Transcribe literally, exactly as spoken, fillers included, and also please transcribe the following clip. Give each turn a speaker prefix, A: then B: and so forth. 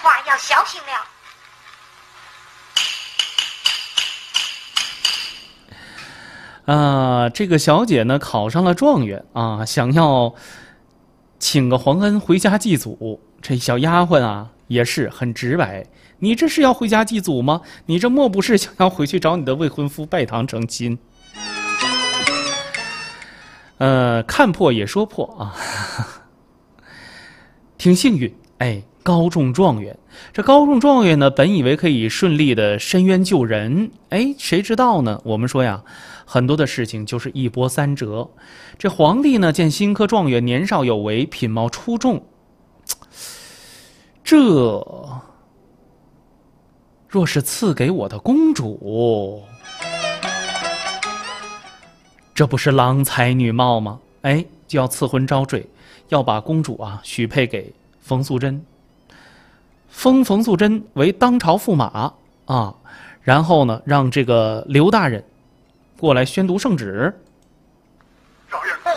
A: 话要小心了。
B: 啊，这个小姐呢考上了状元啊，想要请个皇恩回家祭祖。这小丫鬟啊也是很直白，你这是要回家祭祖吗？你这莫不是想要回去找你的未婚夫拜堂成亲？呃，看破也说破啊，挺幸运，哎，高中状元。这高中状元呢，本以为可以顺利的伸冤救人，哎，谁知道呢？我们说呀，很多的事情就是一波三折。这皇帝呢，见新科状元年少有为，品貌出众，这若是赐给我的公主，这不是郎才女貌吗？哎，就要赐婚招赘，要把公主啊许配给冯素贞，封冯素贞为当朝驸马啊，然后呢，让这个刘大人过来宣读圣旨。
C: 赵燕，